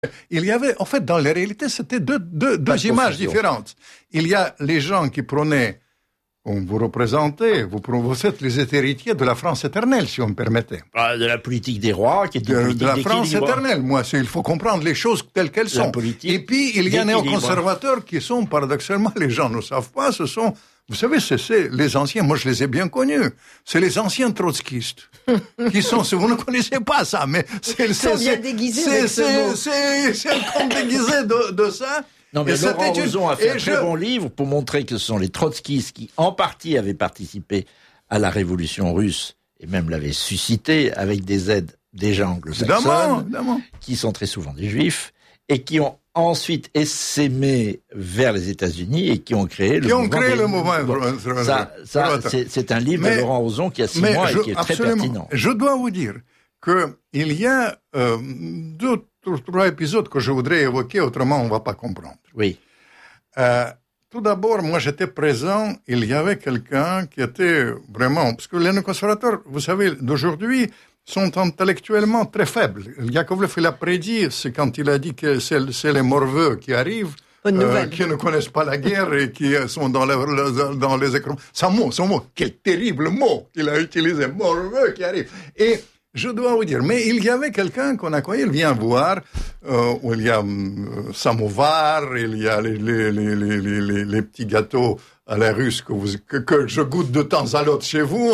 Il y avait, en fait, dans la réalité, c'était deux images différentes. Il y a les gens qui prenaient, vous représentez, vous êtes les héritiers de la France éternelle, si on me permettait. De la politique des rois, qui est une politique de la France d'équilibre. éternelle. Moi, il faut comprendre les choses telles qu'elles sont. Et puis, il y a néoconservateurs qui sont, paradoxalement, les gens ne savent pas, ce sont, vous savez, c'est les anciens, moi je les ai bien connus, c'est les anciens trotskistes, qui sont, vous ne connaissez pas ça, mais ils sont bien déguisés. C'est un compte déguisé de ça. Non, mais Laurent Ozon a fait un très bon livre pour montrer que ce sont les trotskistes qui, en partie, avaient participé à la révolution russe et même l'avaient suscité avec des aides déjà anglo-saxonnes, qui sont très souvent des juifs, et qui ont ensuite essaimé vers les États-Unis et qui ont créé le mouvement. C'est un livre de Laurent Ozon qui a 6 mois et qui est très pertinent. Je dois vous dire qu'il y a 2 ou 3 épisodes que je voudrais évoquer, autrement on ne va pas comprendre. Oui. Tout d'abord, moi j'étais présent, il y avait quelqu'un qui était vraiment... Parce que les néoconservateurs, vous savez, d'aujourd'hui, sont intellectuellement très faibles. Yakovlev, il a prédit, c'est quand il a dit que c'est les morveux qui arrivent, qui ne connaissent pas la guerre et qui sont dans les écrans. Son mot, quel terrible mot qu'il a utilisé, morveux qui arrivent. Et je dois vous dire, mais il y avait quelqu'un qu'on a connu, il vient voir, où il y a samovar, il y a les petits gâteaux à la russe que je goûte de temps à l'autre chez vous.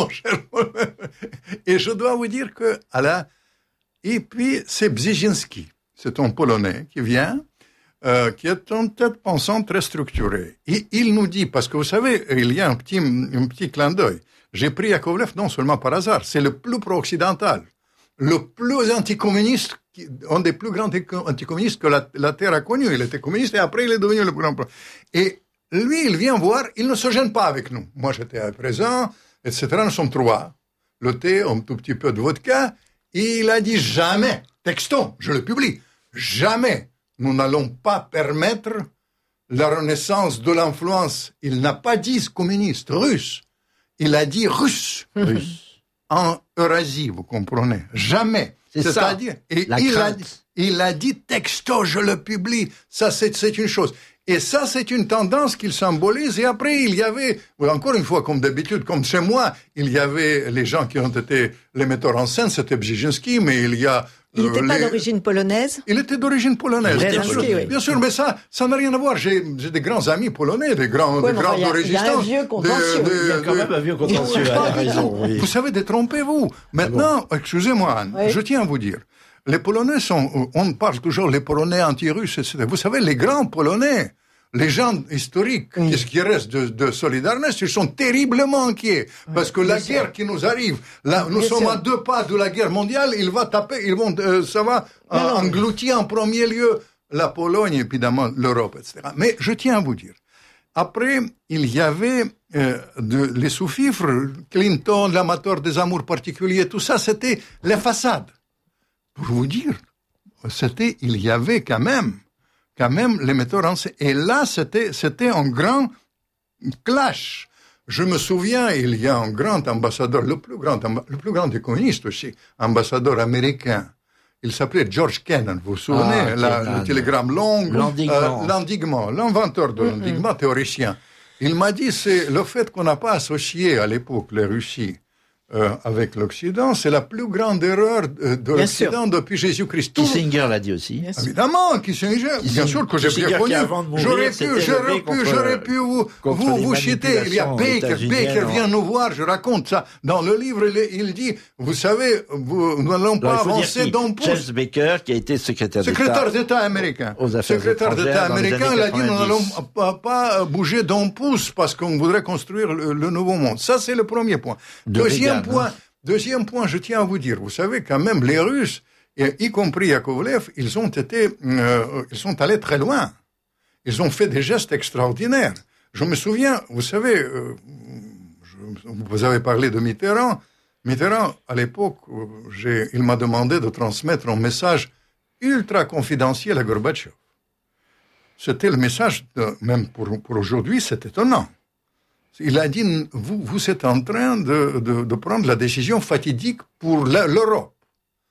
Et je dois vous dire que, et puis c'est Brzezinski, c'est un Polonais qui vient, qui est un tête pensant très structuré. Et il nous dit, parce que vous savez, il y a un petit clin d'œil. J'ai pris Yakovlev non seulement par hasard, c'est le plus pro-occidental, le plus anticommuniste, un des plus grands anticommunistes que la Terre a connu. Il était communiste et après il est devenu le plus grand. Et lui, il vient voir, il ne se gêne pas avec nous. Moi, j'étais présent, etc. Nous sommes 3. Le thé, un tout petit peu de vodka. Et il a dit jamais, texto, je le publie, jamais nous n'allons pas permettre la renaissance de l'influence. Il n'a pas dit communiste, russe. Il a dit russe. En Eurasie, vous comprenez. Jamais. C'est-à-dire, il a dit texto, je le publie. Ça, c'est une chose. Et ça, c'est une tendance qu'il symbolise. Et après, il y avait, encore une fois, comme d'habitude, comme chez moi, il y avait les gens qui ont été les metteurs en scène, c'était Brzezinski, mais il y a... Il n'était pas d'origine polonaise? Il était d'origine polonaise, bien sûr, mais ça n'a rien à voir. J'ai des grands amis polonais, des grands de résistance. Il y a un vieux contentieux. Il y a quand même un vieux contentieux. Vous savez, détrompez-vous. Maintenant, excusez-moi, Anne, je tiens à vous dire, les Polonais on parle toujours les Polonais anti-russes, etc. Vous savez, les grands Polonais, les gens historiques, ce qui reste de Solidarność, ils sont terriblement inquiets. Parce que la guerre qui nous arrive, là, nous sommes à 2 pas de la guerre mondiale, ça va engloutir en premier lieu la Pologne, évidemment, l'Europe, etc. Mais je tiens à vous dire, après, il y avait les sous-fifres, Clinton, l'amateur des amours particuliers, tout ça, c'était les façades. Pour vous dire, il y avait quand même les metteurs en scène. Et là, c'était un grand clash. Je me souviens, il y a un grand ambassadeur, le plus grand des communistes aussi, ambassadeur américain. Il s'appelait George Kennan, vous vous souvenez, le télégramme long, l'endiguement, l'inventeur de l'endiguement, théoricien. Il m'a dit, c'est le fait qu'on n'a pas associé à l'époque les Russies avec l'Occident, c'est la plus grande erreur de l'Occident depuis Jésus-Christ. Kissinger l'a dit aussi. Évidemment, Kissinger, bien sûr que j'ai bien connu. J'aurais pu vous citer. Il y a Baker vient nous voir, je raconte ça. Dans le livre, il dit, vous savez, nous n'allons pas avancer d'un pouce. James Baker, qui a été secrétaire d'État américain. Secrétaire d'État américain, il a dit, nous n'allons pas bouger d'un pouce parce qu'on voudrait construire le nouveau monde. Ça, c'est le premier point. Deuxième point, je tiens à vous dire, vous savez quand même, les Russes, y compris Yakovlev, ils sont allés très loin. Ils ont fait des gestes extraordinaires. Je me souviens, vous savez, vous avez parlé de Mitterrand. Mitterrand, à l'époque, il m'a demandé de transmettre un message ultra confidentiel à Gorbatchev. C'était le message, même pour aujourd'hui, c'est étonnant. Il a dit, vous êtes en train de prendre la décision fatidique pour l'Europe.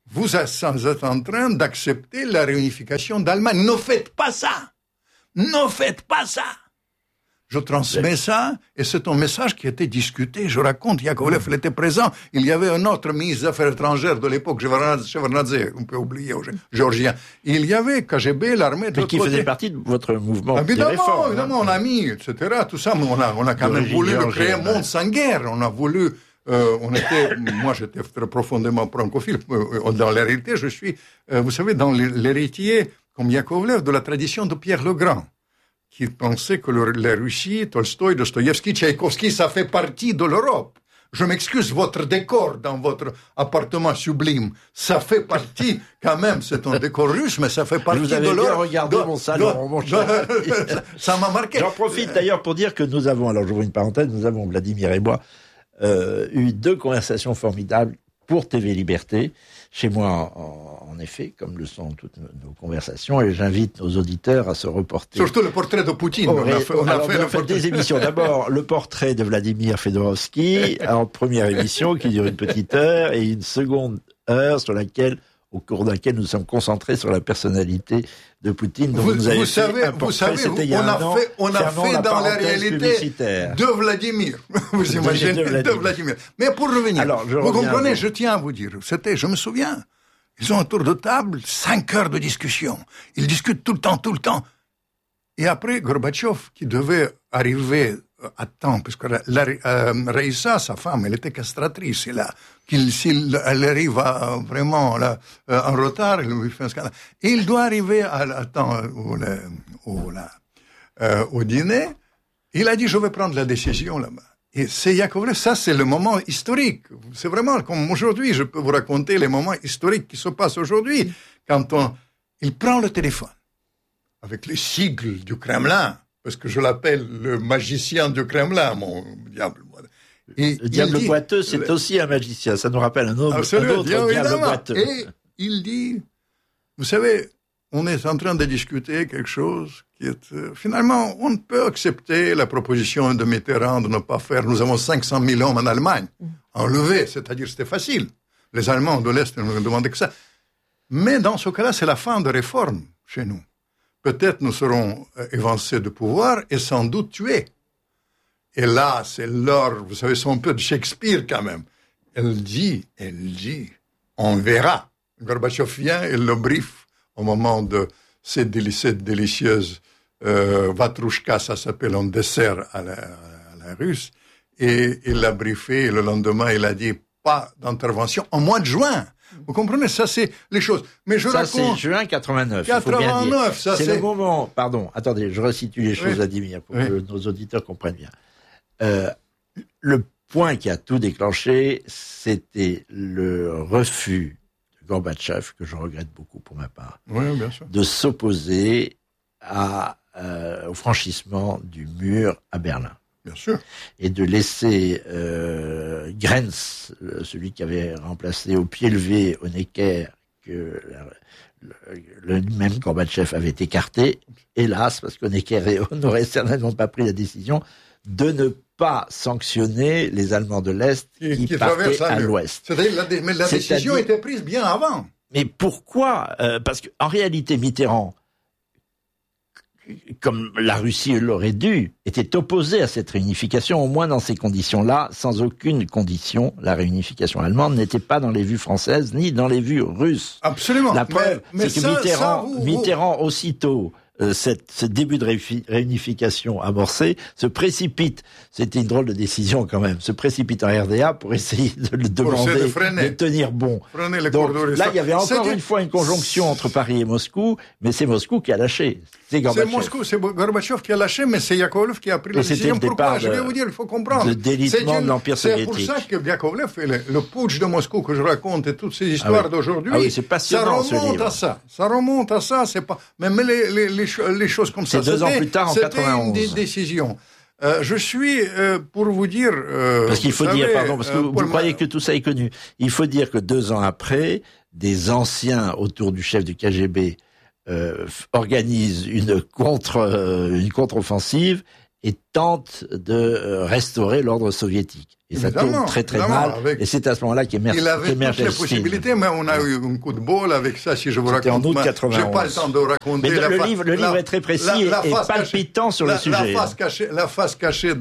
vous êtes en train d'accepter la réunification d'Allemagne. Ne faites pas ça. Ne faites pas ça. Je transmets ça, et c'est un message qui a été discuté. Je raconte, Yakovlev, il était présent. Il y avait un autre ministre des Affaires étrangères de l'époque, Shevardnadze, on peut oublier, géorgien. Il y avait KGB, l'armée de l'autre côté. Mais qui faisait partie de votre mouvement évidemment, des réformes. Évidemment, on a mis, etc. Tout ça, mais on a quand même voulu créer un monde sans guerre. On a voulu... moi j'étais très profondément francophile. Dans l'héritier, je suis, vous savez, dans l'héritier, comme Yakovlev, de la tradition de Pierre le Grand, qui pensait que la Russie, Tolstoï, Dostoïevski, Tchaïkovski, ça fait partie de l'Europe. Je m'excuse, votre décor dans votre appartement sublime, ça fait partie, quand même, c'est un décor russe, mais ça fait partie de l'Europe. Vous avez bien regardé mon salon, mon cher. Ça m'a marqué. J'en profite d'ailleurs pour dire que nous avons, alors j'ouvre une parenthèse, nous avons, Vladimir et moi, eu 2 conversations formidables pour TV Liberté, chez moi en effet, comme le sont toutes nos conversations, et j'invite nos auditeurs à se reporter. Surtout le portrait de Poutine. On a fait des émissions. D'abord, le portrait de Vladimir Fedorovski, en première émission qui dure une petite heure, et une seconde heure au cours de laquelle nous sommes concentrés sur la personnalité de Poutine. Vous savez, on a fait dans la réalité de Vladimir. Vous imaginez, de Vladimir. Mais pour revenir, vous comprenez, je tiens à vous dire, je me souviens, ils ont un tour de table, 5 heures de discussion. Ils discutent tout le temps. Et après, Gorbatchev, qui devait arriver à temps, parce que Raïssa, sa femme, elle était castratrice, et là, s'il arrive vraiment en retard, il lui fait un scandale. Et il doit arriver à temps au dîner. Il a dit, je vais prendre la décision là-bas. Et c'est Yakovlev, ça c'est le moment historique. C'est vraiment comme aujourd'hui, je peux vous raconter les moments historiques qui se passent aujourd'hui. Quand il prend le téléphone, avec les sigles du Kremlin, parce que je l'appelle le magicien du Kremlin, mon diable. Et le diable boiteux, c'est aussi un magicien. Ça nous rappelle un autre diable boiteux. Et il dit, vous savez, on est en train de discuter quelque chose qui est... finalement, on peut accepter la proposition de Mitterrand de ne pas faire... Nous avons 500 000 hommes en Allemagne, enlevés, c'est-à-dire c'était facile. Les Allemands de l'Est ne nous demandaient que ça. Mais dans ce cas-là, c'est la fin de réforme chez nous. Peut-être nous serons évincés de pouvoir et sans doute tués. Et là, c'est l'heure, vous savez, c'est un peu de Shakespeare quand même. Elle dit, on verra. Gorbatchev vient, il le brief au moment de cette délicieuse vatrouchka, ça s'appelle un dessert à la russe, et il l'a briefé, et le lendemain, il a dit, pas d'intervention, en mois de juin. Vous comprenez, ça c'est les choses. Mais je raconte... c'est juin 89. 89, ça c'est... C'est le moment, pardon, attendez, je resitue les choses, Vladimir, pour que nos auditeurs comprennent bien. Le point qui a tout déclenché, c'était le refus de Gorbatchev, que je regrette beaucoup pour ma part, bien sûr, de s'opposer au franchissement du mur à Berlin. Bien sûr. Et de laisser Grenz, celui qui avait remplacé au pied levé Honecker, que le même Gorbatchev avait écarté, hélas, parce qu'Honecker n'aurait certainement pas pris la décision de ne pas sanctionner les Allemands de l'Est qui partaient à l'Ouest. C'est-à-dire, mais la décision était prise bien avant. Mais pourquoi parce qu'en réalité, Mitterrand, comme la Russie l'aurait dû, était opposé à cette réunification, au moins dans ces conditions-là, sans aucune condition. La réunification allemande n'était pas dans les vues françaises, ni dans les vues russes. Absolument. La preuve, c'est que Mitterrand, aussitôt, ce début de réunification amorcé, se précipite, c'était une drôle de décision quand même, se précipite en RDA pour essayer de le demander de tenir bon. Donc là, il y avait encore une fois une conjonction entre Paris et Moscou, mais c'est Moscou qui a lâché. C'est Moscou, c'est Gorbatchev qui a lâché, mais c'est Yakovlev qui a pris la décision. Pourquoi ? Je vais vous dire, il faut comprendre. Le délitement de l'Empire soviétique. C'est pour ça que Yakovlev, le putsch de Moscou que je raconte et toutes ces histoires d'aujourd'hui, c'est passionnant, ça remonte à ça. Ça remonte à ça, c'est pas... Mais les choses comme ça, c'est 2 ans plus tard, en 91. C'était une décision. Je suis, pour vous dire... parce qu'il faut dire, pardon, parce que vous croyez que tout ça est connu. Il faut dire que 2 ans après, des anciens autour du chef du KGB organisent une contre-offensive et tentent de restaurer l'ordre soviétique. Et ça tourne très très mal. Et c'est à ce moment-là qu'émerge il avait toutes les possibilités, mais on a eu un coup de bol avec ça, si je vous raconte. En août 91. J'ai pas le temps de raconter. Mais le livre est très précis et palpitant sur le sujet. La face cachée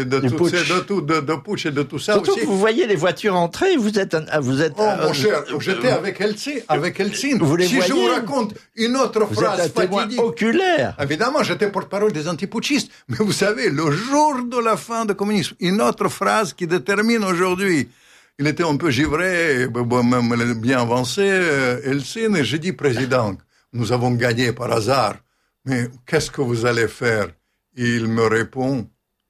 de putsch et de tout ça surtout aussi. Que vous voyez les voitures entrer, vous êtes. Mon cher, j'étais avec Eltsine. Si je vous raconte une autre phrase fatidique. Oculaire. Évidemment, j'étais porte-parole des antiputschistes. Mais vous savez, le jour de la fin du communisme, une autre phrase qui détermine aujourd'hui. Il était un peu givré, même bien avancé, Eltsine, et j'ai dit, président, nous avons gagné par hasard, mais qu'est-ce que vous allez faire? Il me répond,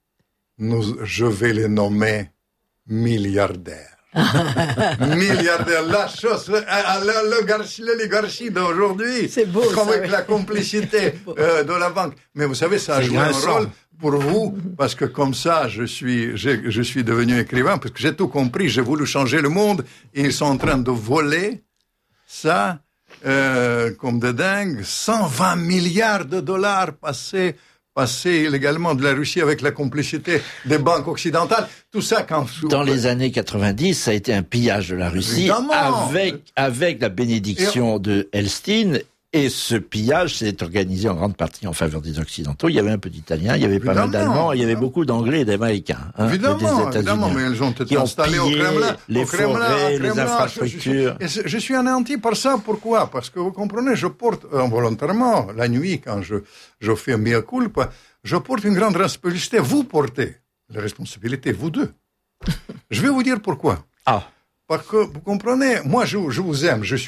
je vais les nommer milliardaires. Milliardaire, la chose, l'oligarchie d'aujourd'hui, c'est beau, avec la complicité de la banque. Mais vous savez, ça a joué un rôle pour vous, parce que comme ça, je suis devenu écrivain, parce que j'ai tout compris, j'ai voulu changer le monde, et ils sont en train de voler ça, comme des dingues, 120 milliards de dollars passés illégalement de la Russie avec la complicité des banques occidentales. Tout ça dans les années 90, ça a été un pillage de la Russie avec la bénédiction de Eltsine. Et ce pillage s'est organisé en grande partie en faveur des Occidentaux. Il y avait un peu d'Italiens, il y avait pas mal d'Allemands, il y avait beaucoup d'Anglais et d'Américains. Évidemment, mais ils ont été installés au Kremlin. Les forêts, les infrastructures. Je suis anéanti par ça. Pourquoi? Parce que vous comprenez, je porte involontairement, la nuit, quand je fais un mea culpa, je porte une grande responsabilité. Vous portez la responsabilité, vous deux. Je vais vous dire pourquoi. Parce que, vous comprenez, moi, je vous aime, je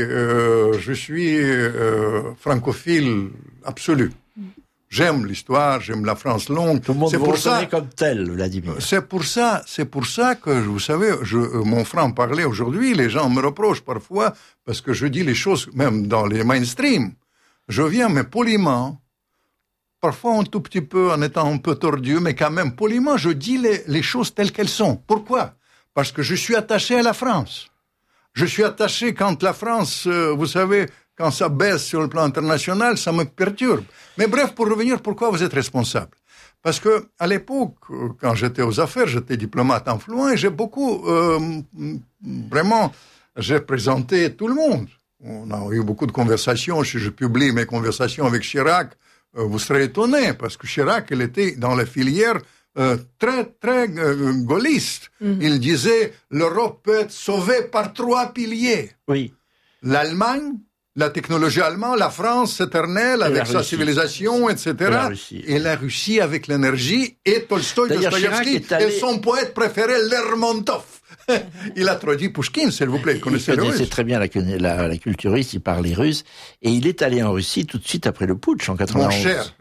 suis francophile absolu. J'aime l'histoire, j'aime la France longue. Tout le monde vous reconnaît comme tel, Vladimir. C'est pour ça que, vous savez, mon franc-parler aujourd'hui, les gens me reprochent parfois, parce que je dis les choses, même dans les mainstream. Je viens, mais poliment, parfois un tout petit peu, en étant un peu tordu, mais quand même poliment, je dis les choses telles qu'elles sont. Pourquoi? Parce que je suis attaché à la France. Je suis attaché quand la France, vous savez, quand ça baisse sur le plan international, ça me perturbe. Mais bref, pour revenir, pourquoi vous êtes responsable? Parce que à l'époque, quand j'étais aux affaires, j'étais diplomate influent et j'ai beaucoup, j'ai présenté tout le monde. On a eu beaucoup de conversations. Si je publie mes conversations avec Chirac, vous serez étonnés, parce que Chirac, il était dans la filière très gaulliste. Il disait, l'Europe peut être sauvée par 3 piliers. Oui. L'Allemagne, la technologie allemande, la France éternelle avec sa civilisation, etc. Et la Russie avec l'énergie, et Tolstoï, Dostoïevski, et son poète préféré, Lermontov. Il a traduit Pouchkine, s'il vous plaît. Il connaissait très bien la culture russe, il parlait russe, et il est allé en Russie tout de suite après le putsch en 91. Mon cher,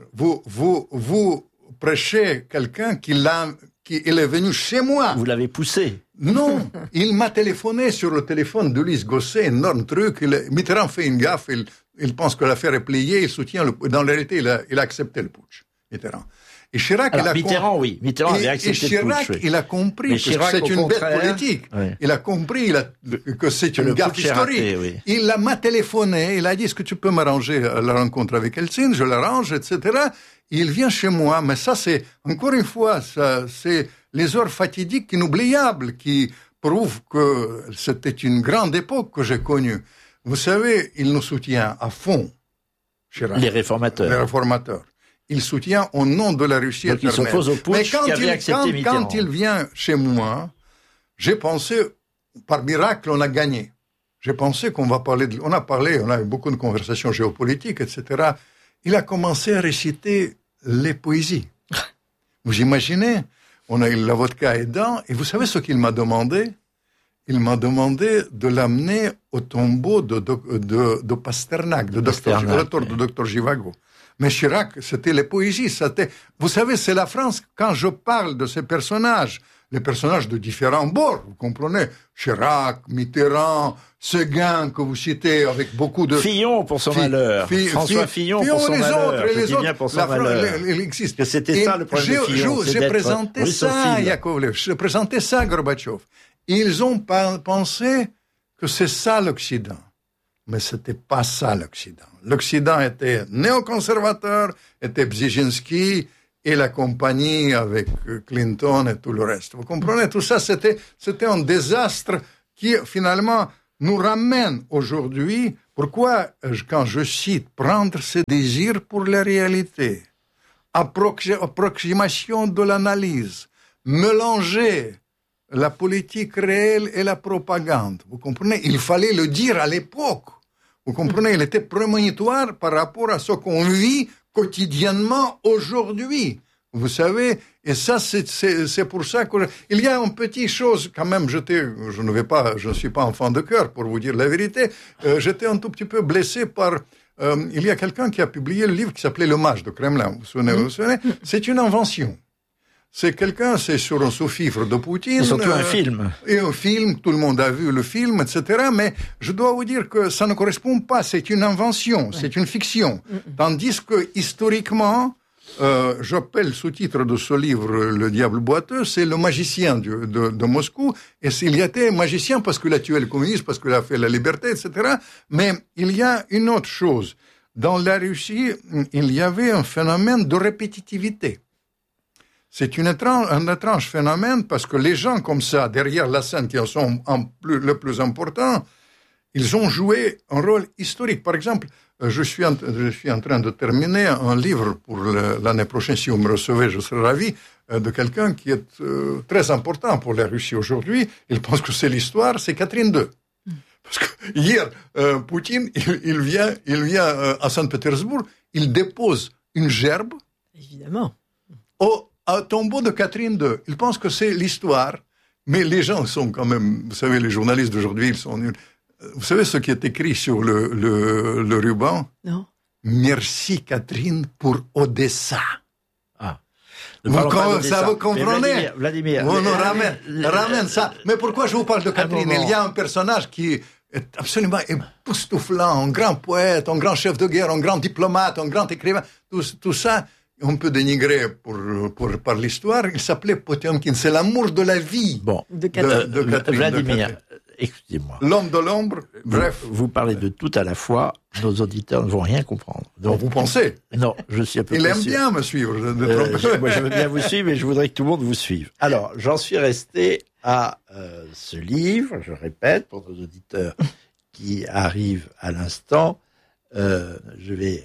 vous prêchez quelqu'un qui est venu chez moi. Vous l'avez poussé. Non, il m'a téléphoné sur le téléphone d'Ulysse Gosset, énorme truc. Mitterrand fait une gaffe, il pense que l'affaire est pliée, il soutient dans la réalité, il a accepté le putsch, Mitterrand. Et Chirac, Mitterrand avait accepté le putsch. Chirac, il a compris que c'est une bête politique. Oui. Il a compris que c'est une gaffe historique. Oui. Il m'a téléphoné, il a dit, est-ce que tu peux m'arranger la rencontre avec Eltsine? Je l'arrange, etc. Il vient chez moi, mais ça c'est, encore une fois, c'est les heures fatidiques inoubliables qui prouvent que c'était une grande époque que j'ai connue. Vous savez, il nous soutient à fond, Chirac. Les réformateurs. Il soutient au nom de la Russie donc éternelle. Il s'oppose au putsch qui avait accepté Mitterrand. Quand il vient chez moi, j'ai pensé, par miracle, on a gagné. J'ai pensé qu'on va parler, on a eu beaucoup de conversations géopolitiques, etc. Il a commencé à réciter les poésies. Vous imaginez? On a eu la vodka aidant, et vous savez ce qu'il m'a demandé? Il m'a demandé de l'amener au tombeau de Pasternak, de Dr Zhivago. Mais Chirac, c'était les poésies, vous savez, c'est la France, quand je parle de ces personnages, les personnages de différents bords, vous comprenez? Chirac, Mitterrand, Séguin, que vous citez avec beaucoup de... Fillon pour son malheur. François Fillon pour son malheur. Je dis bien pour son malheur. Il existe. Que c'était ça le problème de Fillon. J'ai présenté ça, Yakovlev. J'ai présenté ça, Gorbatchev. Ils ont pensé que c'est ça l'Occident. Mais c'était pas ça l'Occident. L'Occident était néoconservateur, était Brzezinski, et la compagnie avec Clinton et tout le reste. Vous comprenez? Tout ça, c'était un désastre qui, finalement, nous ramène aujourd'hui. Pourquoi, quand je cite, prendre ses désirs pour la réalité, approximation de l'analyse, mélanger la politique réelle et la propagande. Vous comprenez? Il fallait le dire à l'époque. Vous comprenez? Il était prémonitoire par rapport à ce qu'on vit quotidiennement aujourd'hui. Vous savez, et ça, c'est pour ça il y a une petite chose, quand même, je ne suis pas enfant de cœur, pour vous dire la vérité, j'étais un tout petit peu blessé par, il y a quelqu'un qui a publié le livre qui s'appelait Le Mage de Kremlin, vous vous souvenez? C'est une invention. C'est sur un sous-fifre de Poutine. C'est surtout un film. Et un film, tout le monde a vu le film, etc. Mais je dois vous dire que ça ne correspond pas, c'est une invention, c'est une fiction. Tandis que, historiquement, j'appelle le sous-titre de ce livre, Le Diable boiteux, c'est le magicien de Moscou. Et il était magicien parce qu'il a tué le communisme, parce qu'il a fait la liberté, etc. Mais il y a une autre chose. Dans la Russie, il y avait un phénomène de répétitivité. C'est un étrange phénomène parce que les gens comme ça, derrière la scène, qui sont le plus important, ils ont joué un rôle historique. Par exemple, je suis en train de terminer un livre pour l'année prochaine. Si vous me recevez, je serai ravi, de quelqu'un qui est très important pour la Russie aujourd'hui. Il pense que c'est l'histoire, c'est Catherine II. Parce que hier, Poutine, il vient à Saint-Pétersbourg, il dépose une gerbe. Évidemment. Au tombeau de Catherine II. Il pense que c'est l'histoire, mais les gens sont quand même, vous savez, les journalistes d'aujourd'hui, ils sont nuls. Vous savez ce qui est écrit sur le ruban? Non. Merci Catherine pour Odessa. Ah. Ça vous comprenez? Vladimir. Ramène ça. Mais pourquoi je vous parle de Catherine? Il y a un personnage qui est absolument époustouflant, un grand poète, un grand chef de guerre, un grand diplomate, un grand écrivain. Tout ça, on peut dénigrer par l'histoire. Il s'appelait Potiomkin. C'est l'amour de la vie. Bon. De Catherine. Vladimir, excusez-moi. L'homme de l'ombre, bref. Vous parlez de tout à la fois. Nos auditeurs ne vont rien comprendre. Donc, vous pensez? Non, je suis un peu Il près aime sûr. bien me suivre. Moi, je veux bien vous suivre et je voudrais que tout le monde vous suive. Alors, j'en suis resté à ce livre, je répète, pour nos auditeurs qui arrivent à l'instant. Je vais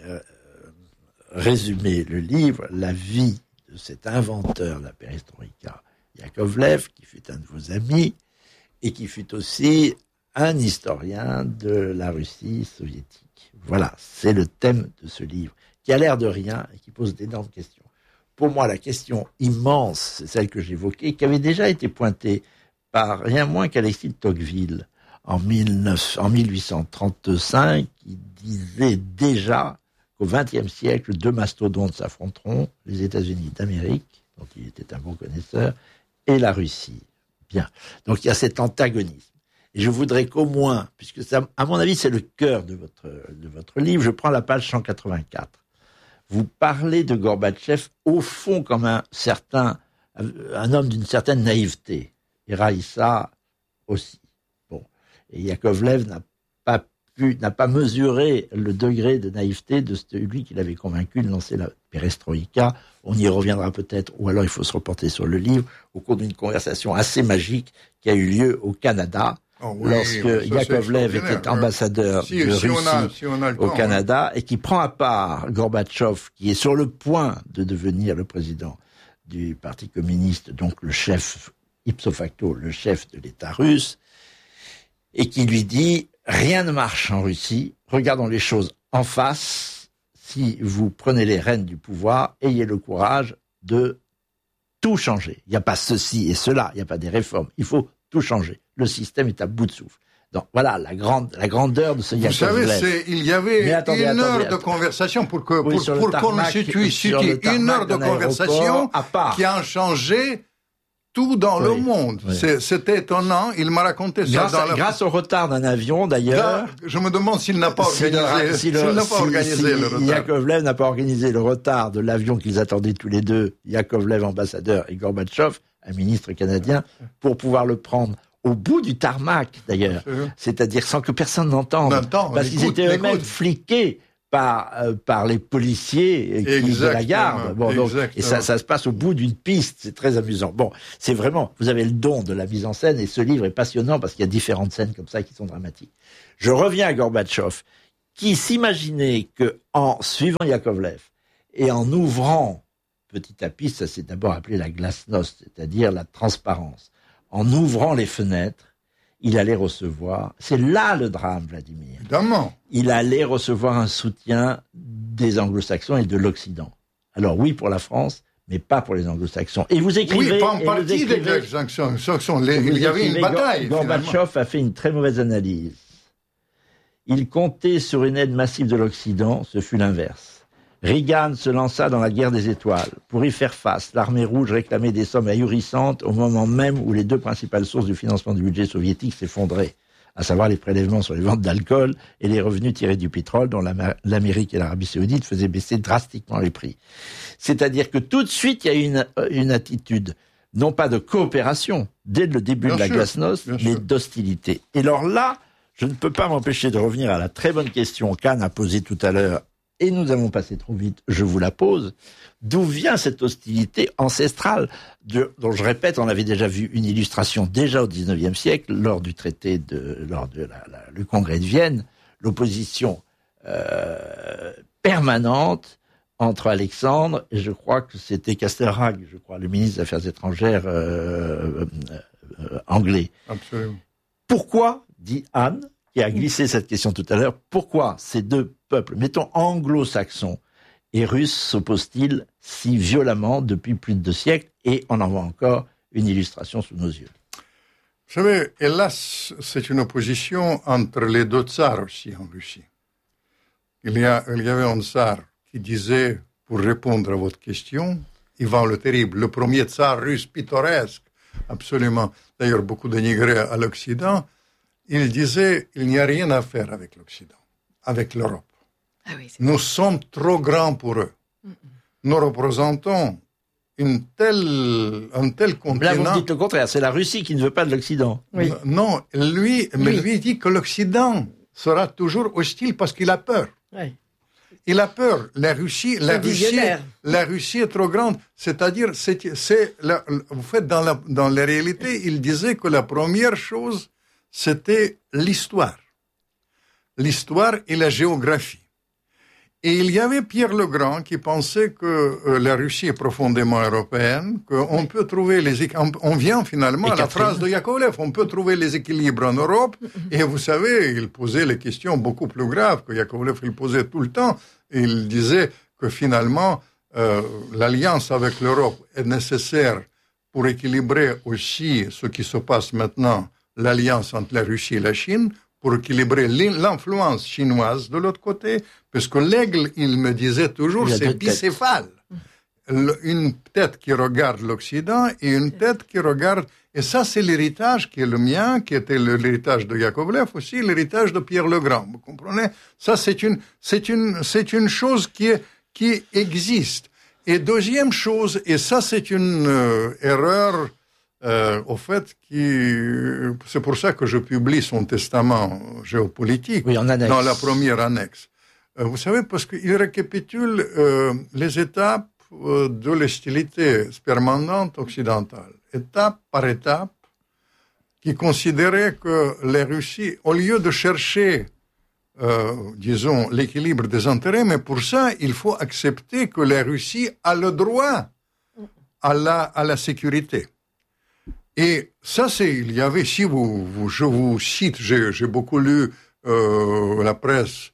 résumer le livre, la vie de cet inventeur de la perestroïka, Yakovlev, qui fut un de vos amis, et qui fut aussi un historien de la Russie soviétique. Voilà, c'est le thème de ce livre, qui a l'air de rien et qui pose d'énormes questions. Pour moi, la question immense, c'est celle que j'évoquais, qui avait déjà été pointée par rien moins qu'Alexis de Tocqueville en 1835, qui disait déjà qu'au XXe siècle, deux mastodontes s'affronteront, les États-Unis d'Amérique, dont il était un bon connaisseur, et la Russie. Bien. Donc il y a cet antagonisme. Et je voudrais qu'au moins, puisque ça, à mon avis, c'est le cœur de votre livre, je prends la page 184. Vous parlez de Gorbatchev, au fond, comme un homme d'une certaine naïveté. Et Raïssa aussi. Bon. Et Yakovlev n'a pas mesuré le degré de naïveté de celui qu'il avait convaincu de lancer la perestroïka. On y reviendra peut-être, ou alors il faut se reporter sur le livre, au cours d'une conversation assez magique qui a eu lieu au Canada, lorsque Yakovlev était ambassadeur de Russie au Canada, et qui prend à part Gorbatchev, qui est sur le point de devenir le président du Parti communiste, donc le chef, ipso facto, le chef de l'État russe, et qui lui dit: rien ne marche en Russie, regardons les choses en face, si vous prenez les rênes du pouvoir, ayez le courage de tout changer. Il n'y a pas ceci et cela, il n'y a pas des réformes, il faut tout changer. Le système est à bout de souffle. Donc voilà la grandeur de ce Yakovlev. Vous savez, il y avait une heure de conversation pour qu'on situe une heure de conversation qui a changé tout dans le monde. Oui. C'était étonnant. Il m'a raconté ça. Grâce au retard d'un avion, d'ailleurs. Je me demande s'il n'a pas organisé le retard. Yakovlev n'a pas organisé le retard de l'avion qu'ils attendaient tous les deux, Yakovlev ambassadeur et Gorbatchev, un ministre canadien, pour pouvoir le prendre au bout du tarmac, d'ailleurs. C'est-à-dire sans que personne n'entende. Parce qu'ils étaient eux-mêmes fliqués par les policiers de la garde. Bon, donc, et ça se passe au bout d'une piste, c'est très amusant. Bon, c'est vraiment, vous avez le don de la mise en scène, et ce livre est passionnant parce qu'il y a différentes scènes comme ça qui sont dramatiques. Je reviens à Gorbatchev, qui s'imaginait que en suivant Yakovlev et en ouvrant petit à petit, ça s'est d'abord appelé la glasnost, c'est-à-dire la transparence, en ouvrant les fenêtres, il allait recevoir, c'est là le drame, Vladimir. Évidemment. Il allait recevoir un soutien des anglo-saxons et de l'Occident. Alors oui pour la France, mais pas pour les anglo-saxons. Et vous écrivez... Oui, pas en partie des anglo-saxons. Il y avait une bataille. Gorbatchev a fait une très mauvaise analyse. Il comptait sur une aide massive de l'Occident, ce fut l'inverse. Reagan se lança dans la guerre des étoiles. Pour y faire face, l'armée rouge réclamait des sommes ahurissantes au moment même où les deux principales sources du financement du budget soviétique s'effondraient, à savoir les prélèvements sur les ventes d'alcool et les revenus tirés du pétrole dont l'Amérique et l'Arabie saoudite faisaient baisser drastiquement les prix. C'est-à-dire que tout de suite, il y a eu une attitude, non pas de coopération, dès le début de la glasnost, mais d'hostilité. Et alors là, je ne peux pas m'empêcher de revenir à la très bonne question qu'Anne a posée tout à l'heure, et nous avons passé trop vite, je vous la pose. D'où vient cette hostilité ancestrale dont je répète, on avait déjà vu une illustration déjà au XIXe siècle, lors du le congrès de Vienne, l'opposition permanente entre Alexandre, et je crois que c'était Castlereagh, le ministre des Affaires étrangères anglais. Absolument. Pourquoi, dit Anne, qui a glissé cette question tout à l'heure, pourquoi ces deux peuples, mettons anglo-saxons et russes, s'opposent-ils si violemment depuis plus de 2 siècles, et on en voit encore une illustration sous nos yeux. Vous savez, hélas, c'est une opposition entre les deux tsars aussi en Russie. Il y avait un tsar qui disait, pour répondre à votre question, Ivan le Terrible, le premier tsar russe pittoresque, absolument, d'ailleurs beaucoup dénigré à l'Occident, il disait, il n'y a rien à faire avec l'Occident, avec l'Europe. Ah oui, nous sommes trop grands pour eux. Nous représentons un tel continent. Là, vous dites le contraire, c'est la Russie qui ne veut pas de l'Occident. Oui. Non, lui dit que l'Occident sera toujours hostile parce qu'il a peur. Oui. Il a peur. La Russie est trop grande. C'est-à-dire, vous faites dans la réalité, il disait que la première chose, c'était l'histoire. L'histoire et la géographie. Et il y avait Pierre le Grand qui pensait que la Russie est profondément européenne, qu'on peut trouver on vient finalement à la phrase de Yakovlev, on peut trouver les équilibres en Europe. Et vous savez, il posait les questions beaucoup plus graves que Yakovlev il posait tout le temps. Il disait que finalement, l'alliance avec l'Europe est nécessaire pour équilibrer aussi ce qui se passe maintenant, l'alliance entre la Russie et la Chine, pour équilibrer l'influence chinoise de l'autre côté, parce que l'aigle, il me disait toujours, c'est bicéphale. Une tête qui regarde l'Occident et une tête qui regarde... Et ça, c'est l'héritage qui est le mien, qui était l'héritage de Yakovlev, aussi l'héritage de Pierre le Grand. Vous comprenez? Ça, c'est une chose qui existe. Et deuxième chose, et ça, c'est une erreur... au fait, c'est pour ça que je publie son testament géopolitique dans la première annexe. Vous savez, parce qu'il récapitule les étapes de l'hostilité permanente occidentale, étape par étape, qui considérait que la Russie, au lieu de chercher, disons, l'équilibre des intérêts, mais pour ça, il faut accepter que la Russie a le droit à la sécurité. Et ça, il y avait, je vous cite, j'ai beaucoup lu la presse,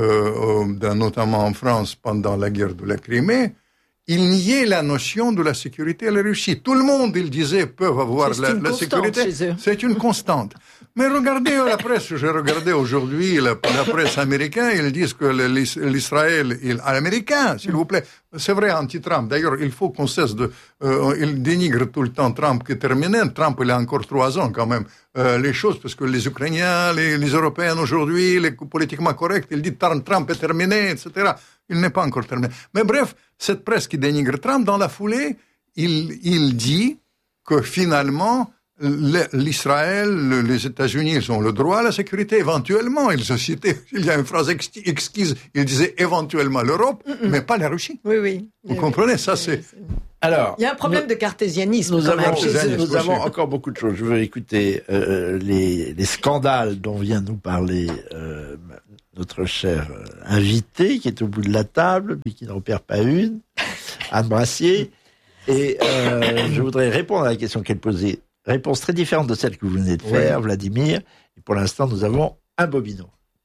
notamment en France, pendant la guerre de la Crimée, il niait la notion de la sécurité à la Russie. Tout le monde, il disait, peuvent avoir la sécurité. C'est une constante. Mais regardez la presse, j'ai regardé aujourd'hui la presse américaine, ils disent que l'Israël est américain, s'il vous plaît. C'est vrai, anti-Trump. D'ailleurs, il faut qu'on cesse il dénigre tout le temps Trump qui est terminé. Trump, il a encore 3 ans quand même. Les choses, parce que les Ukrainiens, les Européens aujourd'hui, les politiquement corrects, ils disent Trump est terminé, etc. Il n'est pas encore terminé. Mais bref, cette presse qui dénigre Trump, dans la foulée, il dit que finalement, l'Israël, les États-Unis, ils ont le droit à la sécurité. Éventuellement, il y a une phrase exquise, il disait éventuellement l'Europe, mais pas la Russie. Oui. Vous comprenez, ça c'est... Alors, il y a un problème de cartésianisme. Nous avons encore beaucoup de choses. Je veux écouter les scandales dont vient nous parler notre cher invité, qui est au bout de la table, mais qui n'en perd pas une, Anne Brassier. Et je voudrais répondre à la question qu'elle posait. Réponse très différente de celle que vous venez de faire, Vladimir. Et pour l'instant, nous avons un bobino.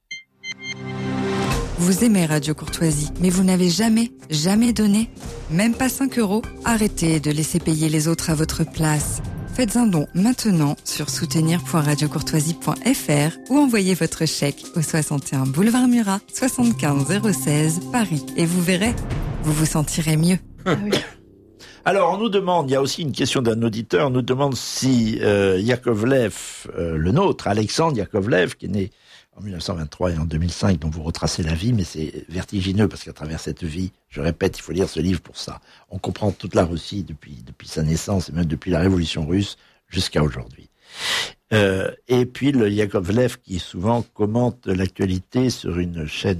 Vous aimez Radio Courtoisie, mais vous n'avez jamais donné, même pas 5 €. Arrêtez de laisser payer les autres à votre place. Faites un don maintenant sur soutenir.radiocourtoisie.fr ou envoyez votre chèque au 61 boulevard Murat, 75 016 Paris. Et vous verrez, vous vous sentirez mieux. Ah oui. Alors, on nous demande, il y a aussi une question d'un auditeur, on nous demande si Yakovlev, le nôtre, Alexandre Yakovlev, qui est né en 1923 et en 2005, dont vous retracez la vie, mais c'est vertigineux parce qu'à travers cette vie, je répète, il faut lire ce livre pour ça. On comprend toute la Russie depuis sa naissance et même depuis la Révolution russe jusqu'à aujourd'hui. Et puis le Yakovlev qui souvent commente l'actualité sur une chaîne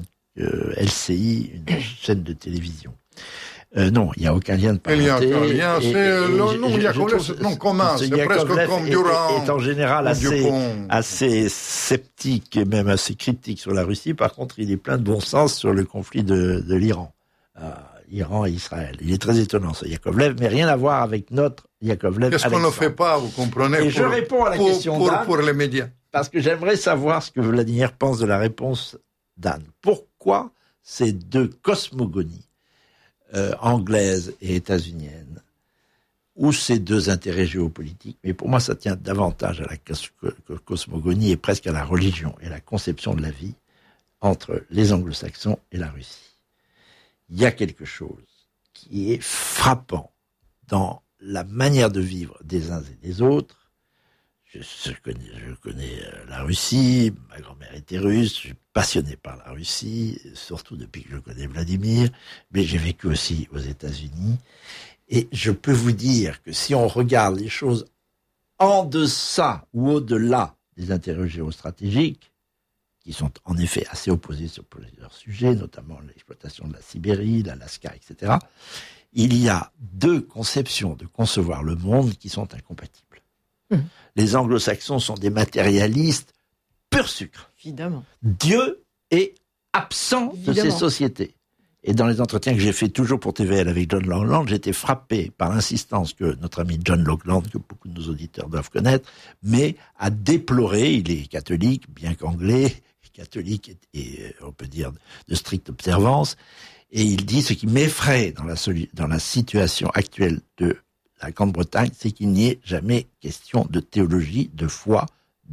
LCI, une chaîne de télévision. Non, il n'y a aucun lien de parenté. Il y a aucun lien, Yakovlev, c'est non commun, c'est presque comme Durand. Est en général assez sceptique et même assez critique sur la Russie. Par contre, il est plein de bon sens sur le conflit de l'Iran. Iran et Israël. Il est très étonnant, ce Yakovlev, mais rien à voir avec notre Yakovlev. Qu'est-ce qu'on ne fait pas, vous comprenez, et je réponds à la question d'Anne, pour les médias. Parce que j'aimerais savoir ce que Vladimir pense de la réponse d'Anne. Pourquoi ces deux cosmogonies, anglaise et états-unienne, ou ces deux intérêts géopolitiques, mais pour moi ça tient davantage à la cosmogonie et presque à la religion et à la conception de la vie entre les anglo-saxons et la Russie. Il y a quelque chose qui est frappant dans la manière de vivre des uns et des autres. Je connais la Russie, ma grand-mère était russe, je suis passionné par la Russie, surtout depuis que je connais Vladimir, mais j'ai vécu aussi aux États-Unis. Et je peux vous dire que si on regarde les choses en deçà ou au-delà des intérêts géostratégiques, qui sont en effet assez opposés sur plusieurs sujets, notamment l'exploitation de la Sibérie, l'Alaska, etc., il y a deux conceptions de concevoir le monde qui sont incompatibles. Les anglo-saxons sont des matérialistes pur sucre. Évidemment. Dieu est absent de ces sociétés. Et dans les entretiens que j'ai fait toujours pour TVL avec John Longland, j'étais frappé par l'insistance que notre ami John Longland, que beaucoup de nos auditeurs doivent connaître, mais a déploré, il est catholique, bien qu'anglais, catholique et on peut dire de stricte observance, et il dit ce qui m'effraie dans la situation actuelle de la Grande-Bretagne, c'est qu'il n'y ait jamais question de théologie, de foi,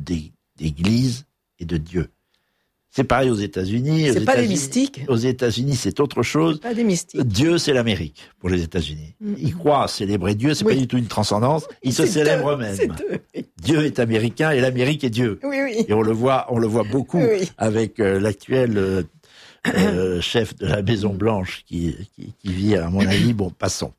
d'église et de Dieu. C'est pareil aux États-Unis. C'est pas des mystiques. Aux États-Unis, c'est autre chose. Pas des mystiques. Dieu, c'est l'Amérique pour les États-Unis. Ils croient célébrer Dieu, c'est pas du tout une transcendance. Ils se célèbrent eux-mêmes. Dieu est américain et l'Amérique est Dieu. Oui. Et on le voit beaucoup avec l'actuel chef de la Maison Blanche qui vit, à mon avis, bon, passons.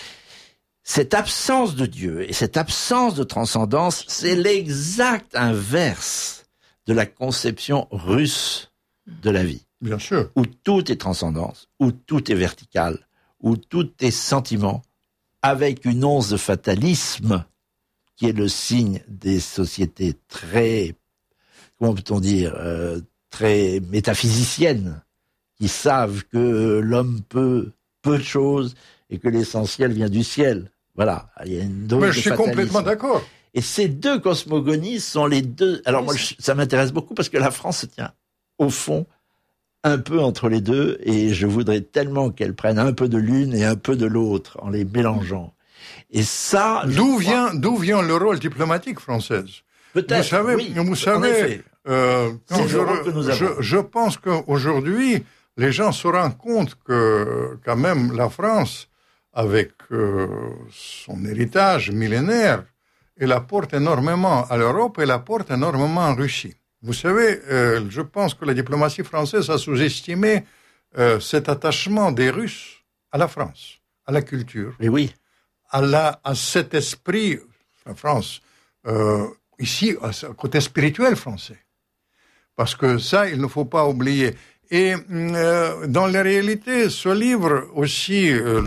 Cette absence de Dieu et cette absence de transcendance, c'est l'exact inverse de la conception russe de la vie. Bien sûr. Où tout est transcendance, où tout est vertical, où tout est sentiment, avec une once de fatalisme qui est le signe des sociétés très, comment peut-on dire, très métaphysiciennes, qui savent que l'homme peut peu de choses et que l'essentiel vient du ciel. Voilà, il y a une dose de fatalisme. Mais je suis complètement d'accord. Et ces deux cosmogonies sont les deux... Alors moi, ça m'intéresse beaucoup parce que la France se tient, au fond, un peu entre les deux, et je voudrais tellement qu'elle prenne un peu de l'une et un peu de l'autre, en les mélangeant. Et ça... D'où vient le rôle diplomatique français? Peut-être, vous savez, quand je pense qu'aujourd'hui, les gens se rendent compte que, quand même, la France, avec son héritage millénaire, elle apporte énormément à l'Europe et elle apporte énormément en Russie. Vous savez, je pense que la diplomatie française a sous-estimé cet attachement des Russes à la France, à la culture. Et oui. À cet esprit, la France, ici, côté spirituel français. Parce que ça, il ne faut pas oublier. Et dans la réalité, ce livre aussi,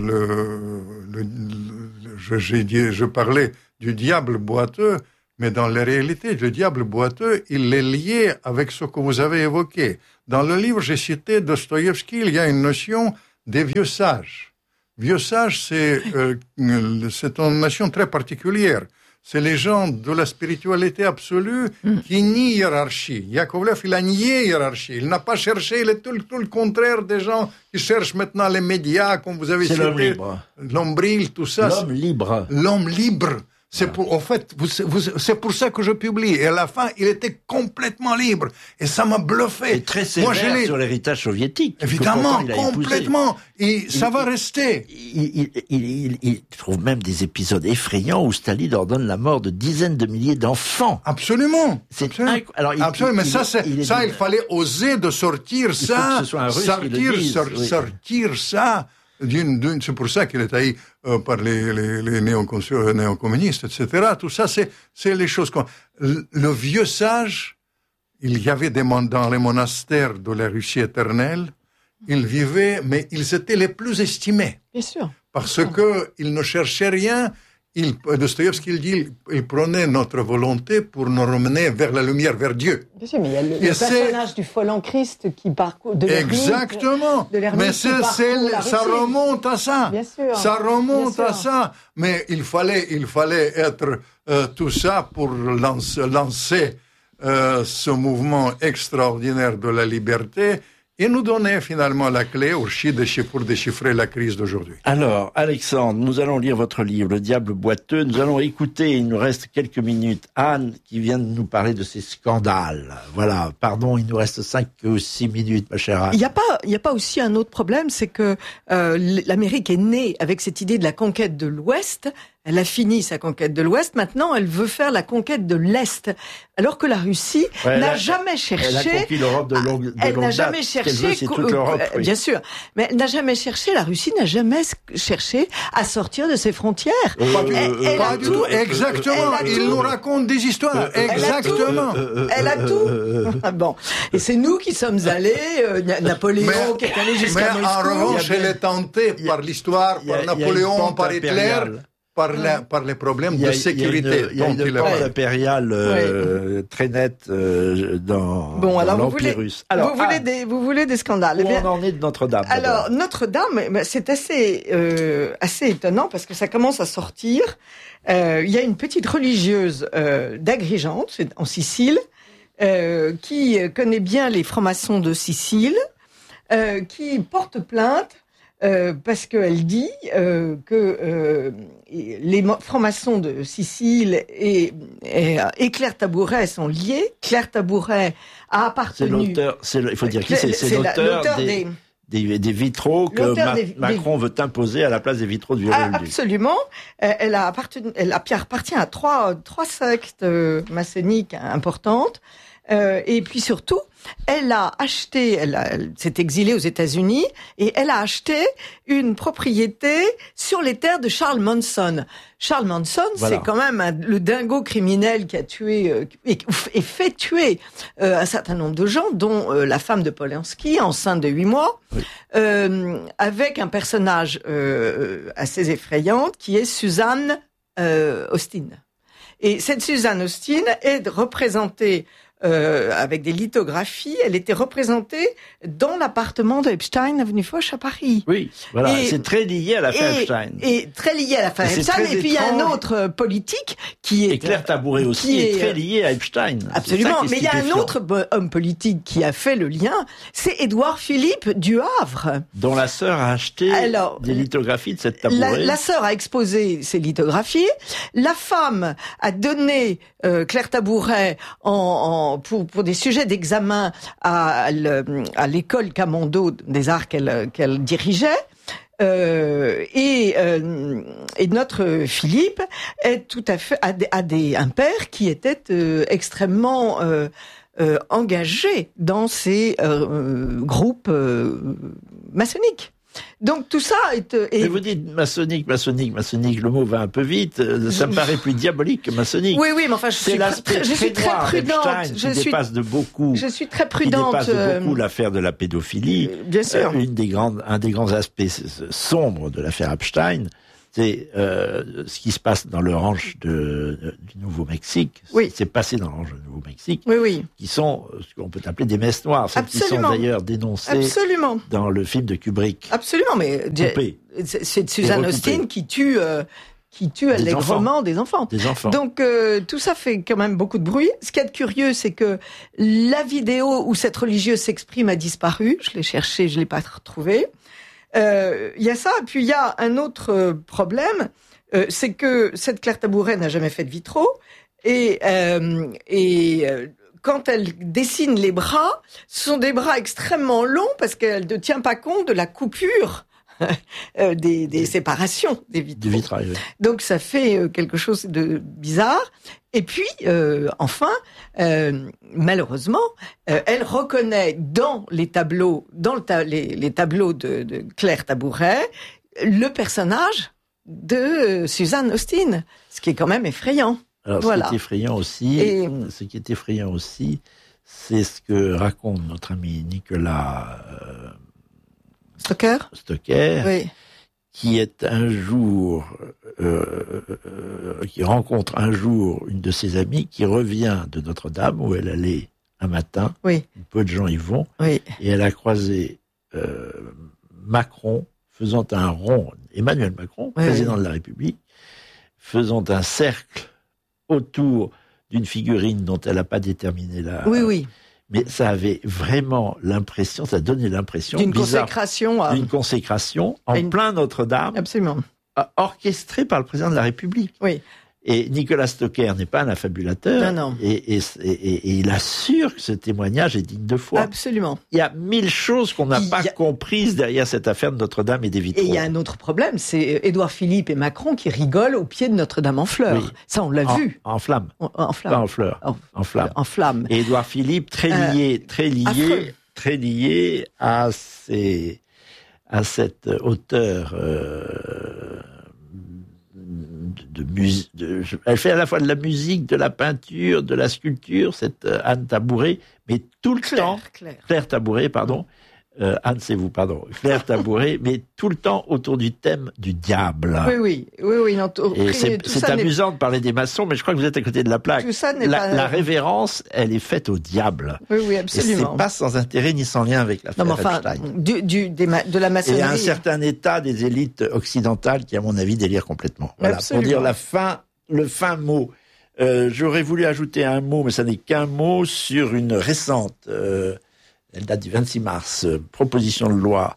je parlais du diable boiteux, mais dans la réalité, le diable boiteux, il est lié avec ce que vous avez évoqué. Dans le livre, j'ai cité Dostoïevski, il y a une notion des vieux sages. Vieux sages, c'est une notion très particulière. C'est les gens de la spiritualité absolue qui nient hiérarchie. Yakovlev, il a nié hiérarchie. Il n'a pas cherché, il est tout le contraire des gens qui cherchent maintenant les médias, comme vous avez cité. C'est l'homme libre. L'ombril, tout ça. L'homme libre. L'homme libre. C'est en fait, c'est pour ça que je publie. Et à la fin, il était complètement libre. Et ça m'a bluffé. Et très sévère sur l'héritage soviétique. Évidemment, complètement. Et ça va rester. Il trouve même des épisodes effrayants où Staline ordonne la mort de dizaines de milliers d'enfants. Absolument. Absolument. Alors, absolument. Mais il fallait oser de sortir ça. Que ce soit un Russe sortir ça. C'est pour ça qu'il est haï par les néocommunistes, etc. Tout ça, c'est les choses le vieux sage, il y avait dans les monastères de la Russie éternelle, ils vivaient, mais ils étaient les plus estimés. Bien sûr. Parce que ils ne cherchaient rien. Dostoïevski, il dit, il prenait notre volonté pour nous ramener vers la lumière, vers Dieu. Bien sûr, mais il y a le personnage du follen Christ qui parcourt de l'ermite. Exactement. Mais ça remonte à ça. Bien sûr. Ça remonte à ça. Mais il fallait être tout ça pour lancer ce mouvement extraordinaire de la liberté. Et nous donner finalement la clé pour déchiffrer la crise d'aujourd'hui. Alors, Alexandre, nous allons lire votre livre, Le diable boiteux. Nous allons écouter, il nous reste quelques minutes, Anne, qui vient de nous parler de ces scandales. Voilà, pardon, il nous reste 5 ou 6 minutes, ma chère Anne. Il y a pas aussi un autre problème, c'est que l'Amérique est née avec cette idée de la conquête de l'Ouest. Elle a fini sa conquête de l'Ouest. Maintenant, elle veut faire la conquête de l'Est. Alors que la Russie n'a jamais cherché... Elle a conquis l'Europe de longue date. Elle n'a jamais cherché... C'est toute l'Europe, oui. Bien sûr. Mais elle n'a jamais cherché, la Russie n'a jamais cherché à sortir de ses frontières. Pas du tout. Exactement. Il nous raconte des histoires. Exactement. Elle a tout. Bon. Et c'est nous qui sommes allés, Napoléon qui est allé jusqu'à Moscou. Mais en revanche, elle est tentée par l'histoire, par Napoléon, par Hitler... Par les problèmes de sécurité. Il y a une pente impériale très nette dans l'Empire russe. Alors, vous voulez des scandales. Où on en est de Notre-Dame? Alors, Notre-Dame, c'est assez étonnant parce que ça commence à sortir. Il y a une petite religieuse d'Agrigente, en Sicile, qui connaît bien les francs-maçons de Sicile, qui porte plainte parce qu'elle dit que les francs-maçons de Sicile et Claire Tabouret sont liés. Claire Tabouret a appartenu... il faut dire qui c'est l'auteur des vitraux que Macron veut imposer à la place des vitraux du Viollet-le-Duc. Absolument. Elle appartient à trois sectes maçonniques importantes. Et puis surtout, elle s'est exilée aux États-Unis et elle a acheté une propriété sur les terres de Charles Manson. Charles Manson, voilà. C'est quand même le dingo criminel qui a tué et fait tuer un certain nombre de gens, dont la femme de Polanski, enceinte de 8 mois, oui. Avec un personnage assez effrayant qui est Suzanne Austin. Et cette Suzanne Austin est représentée avec des lithographies, elle était représentée dans l'appartement de Epstein, avenue Foch à Paris. Oui, voilà, c'est très lié à l'affaire Epstein. Et très lié à l'affaire Epstein. Et puis il y a un autre politique qui est... Et Claire Tabouret aussi est très lié à Epstein. Absolument, mais il y a un autre homme politique qui a fait le lien, c'est Édouard Philippe du Havre. Dont la sœur a acheté des lithographies de cette Tabouret. La sœur a exposé ses lithographies. La femme a donné Claire Tabouret pour des sujets d'examen à l'école Camondo des arts qu'elle dirigeait. Et notre Philippe est tout à fait un père qui était extrêmement engagé dans ces groupes maçonniques. Donc tout ça est... Mais vous dites maçonnique, le mot va un peu vite, ça me paraît plus diabolique que maçonnique. Oui, mais enfin, je suis très prudente. Je suis très prudente. Qui dépasse de beaucoup l'affaire de la pédophilie. Bien sûr. Un des grands aspects sombres de l'affaire Epstein, c'est ce qui se passe dans le ranch du Nouveau-Mexique, ce qui s'est passé dans le ranch du Nouveau-Mexique, qui sont ce qu'on peut appeler des messes noires, celles qui sont d'ailleurs dénoncées dans le film de Kubrick. Absolument, mais c'est Susan Austin qui tue allègrement des enfants. Donc tout ça fait quand même beaucoup de bruit. Ce qui est curieux, c'est que la vidéo où cette religieuse s'exprime a disparu. Je l'ai cherchée, je l'ai pas retrouvée. Il y a ça, puis il y a un autre problème, c'est que cette Claire Tabouret n'a jamais fait de vitraux, et quand elle dessine les bras, ce sont des bras extrêmement longs parce qu'elle ne tient pas compte de la coupure des séparations des vitraux. Du vitrail, oui. Donc ça fait quelque chose de bizarre. Et puis, enfin, malheureusement, elle reconnaît dans les tableaux, les tableaux de Claire Tabouret, le personnage de Susan Austin, ce qui est quand même effrayant. Alors, ce qui est effrayant aussi, c'est ce que raconte notre ami Nicolas Stocker, oui. Qui est un jour, qui rencontre un jour une de ses amies qui revient de Notre-Dame où elle allait un matin. Oui. Peu de gens y vont. Oui. Et elle a croisé Macron faisant un rond, Emmanuel Macron, président de la République, faisant un cercle autour d'une figurine dont elle n'a pas déterminé la... Oui. Mais ça avait vraiment l'impression, ça donnait l'impression d'une consécration en plein Notre-Dame. Absolument. Orchestrée par le président de la République. Oui. Et Nicolas Stocker n'est pas un affabulateur. Non. Et il assure que ce témoignage est digne de foi. Absolument. Il y a 1000 choses qu'on n'a pas comprises derrière cette affaire de Notre-Dame et des vitraux. Et il y a un autre problème, c'est Édouard Philippe et Macron qui rigolent au pied de Notre-Dame en fleurs. Oui. Ça, on l'a vu. En flammes. En flammes. Pas en fleurs. En flammes. En flammes. Et Édouard Philippe, très lié à cette hauteur, elle fait à la fois de la musique, de la peinture, de la sculpture, cette Anne Tabouret, mais tout le temps, Claire Tabouret, pardon, Anne, c'est vous, pardon, Claire Tabouret, mais tout le temps autour du thème du diable. Oui. Et c'est amusant de parler des maçons, mais je crois que vous êtes à côté de la plaque. Tout ça n'est la révérence, elle est faite au diable. Oui, absolument. Et c'est pas sans intérêt ni sans lien avec l'affaire Epstein. De la maçonnerie. Et il y a un certain état des élites occidentales qui, à mon avis, délire complètement. Voilà, pour dire le fin mot. J'aurais voulu ajouter un mot, mais ça n'est qu'un mot, sur une récente... elle date du 26 mars, proposition de loi,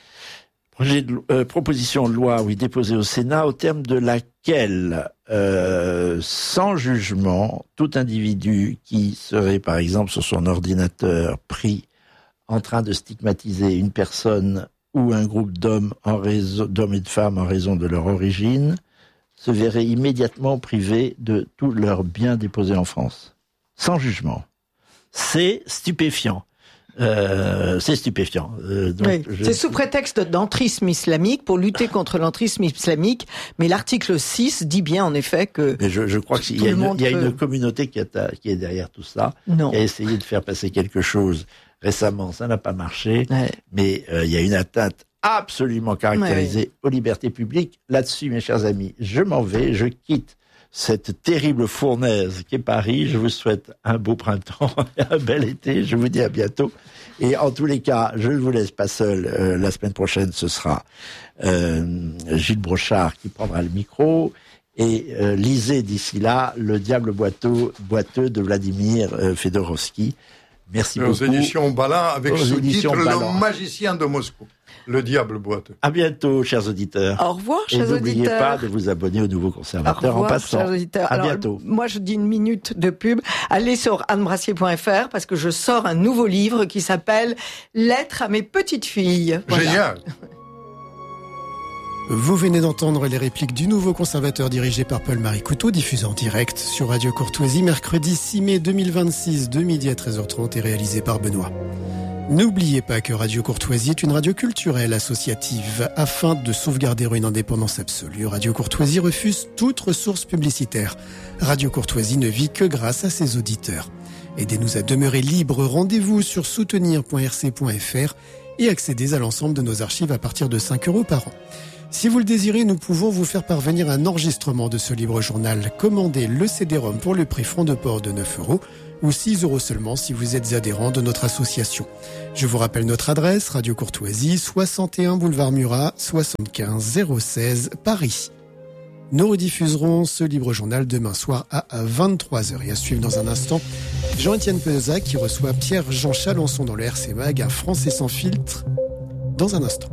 déposée au Sénat, au terme de laquelle, sans jugement, tout individu qui serait, par exemple, sur son ordinateur, pris en train de stigmatiser une personne ou un groupe d'hommes et de femmes en raison de leur origine, se verrait immédiatement privé de tous leurs biens déposés en France. Sans jugement. C'est stupéfiant. C'est sous prétexte d'entrisme islamique, pour lutter contre l'entrisme islamique, mais l'article 6 dit bien en effet que... Mais je crois qu'il y a une communauté qui est derrière tout ça, qui a essayé de faire passer quelque chose récemment, ça n'a pas marché, mais il y a une atteinte absolument caractérisée aux libertés publiques. Là-dessus, mes chers amis, je m'en vais, je quitte cette terrible fournaise qu'est Paris. Je vous souhaite un beau printemps et un bel été. Je vous dis à bientôt. Et en tous les cas, je ne vous laisse pas seul. La semaine prochaine, ce sera Gilles Brochard qui prendra le micro. Et lisez d'ici là Le Diable boiteux de Vladimir Fedorovski. Merci beaucoup. Aux éditions Balin, avec sous-titre Le Magicien de Moscou. Le Diable boiteux. À bientôt, chers auditeurs. Au revoir, chers auditeurs. Et n'oubliez pas de vous abonner au Nouveau Conservateur en passant. Chers auditeurs. À bientôt. Moi, je dis une minute de pub. Allez sur annebrassier.fr parce que je sors un nouveau livre qui s'appelle Lettres à mes petites filles. Voilà. Génial. Vous venez d'entendre les répliques du Nouveau Conservateur dirigé par Paul-Marie Couteau, diffusé en direct sur Radio Courtoisie, mercredi 6 mai 2026, de midi à 13h30 et réalisé par Benoît. N'oubliez pas que Radio Courtoisie est une radio culturelle associative. Afin de sauvegarder une indépendance absolue, Radio Courtoisie refuse toute ressource publicitaire. Radio Courtoisie ne vit que grâce à ses auditeurs. Aidez-nous à demeurer libres. Rendez-vous sur soutenir.rc.fr et accédez à l'ensemble de nos archives à partir de 5 € par an. Si vous le désirez, nous pouvons vous faire parvenir un enregistrement de ce libre journal. Commandez le CD-ROM pour le prix franc de port de 9 € ou 6 € seulement si vous êtes adhérent de notre association. Je vous rappelle notre adresse, Radio Courtoisie, 61 boulevard Murat, 75 016 Paris. Nous rediffuserons ce libre journal demain soir à 23h. Et à suivre dans un instant, Jean-Étienne Pezac qui reçoit Pierre-Jean Chalençon dans le RC Mag, un Français sans filtre, dans un instant.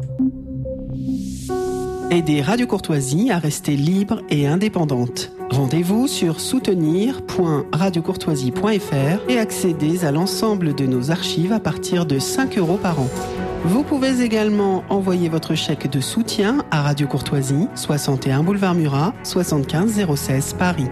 Aidez Radio Courtoisie à rester libre et indépendante. Rendez-vous sur soutenir.radiocourtoisie.fr et accédez à l'ensemble de nos archives à partir de 5 € par an. Vous pouvez également envoyer votre chèque de soutien à Radio Courtoisie, 61 boulevard Murat, 75 016 Paris.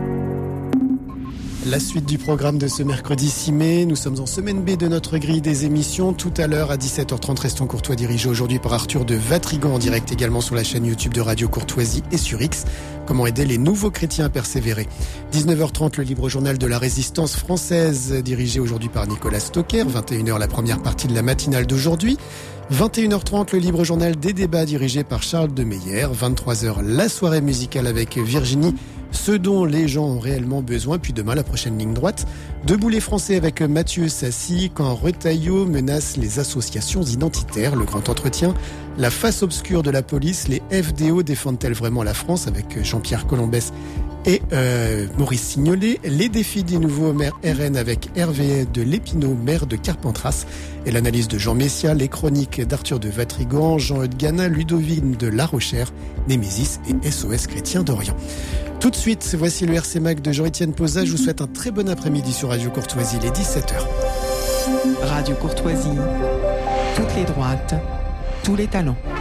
La suite du programme de ce mercredi 6 mai, nous sommes en semaine B de notre grille des émissions. Tout à l'heure à 17h30, Restons Courtois, dirigé aujourd'hui par Arthur de Vatrigan, en direct également sur la chaîne YouTube de Radio Courtoisie et sur X. Comment aider les nouveaux chrétiens à persévérer. 19h30, le libre journal de la résistance française, dirigé aujourd'hui par Nicolas Stocker. 21h, la première partie de la matinale d'aujourd'hui. 21h30, le libre journal des débats dirigé par Charles de Meyer. 23h, la soirée musicale avec Virginie, ce dont les gens ont réellement besoin. Puis demain, la prochaine ligne droite. Debout les Français avec Mathieu Sassi, quand Retailleau menace les associations identitaires. Le grand entretien. La face obscure de la police, les FDO défendent-elles vraiment la France, avec Jean-Pierre Colombès et Maurice Signolet. Les défis du nouveau maire RN avec Hervé de Lépinot, maire de Carpentras. Et l'analyse de Jean Messia, les chroniques d'Arthur de Vatrigan, Jean-Eudes Gana, Ludovine de La Rochère, Némésis et SOS Chrétien d'Orient. Tout de suite, voici le RC Mag de Jean-Étienne Pezac. Je vous souhaite un très bon après-midi sur Radio Courtoisie, il est 17h. Radio Courtoisie, toutes les droites, tous les talents.